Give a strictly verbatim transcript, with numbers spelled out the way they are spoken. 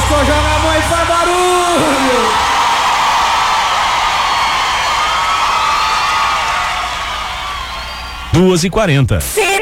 Gostou, joga a mão e faz barulho. duas e quarenta.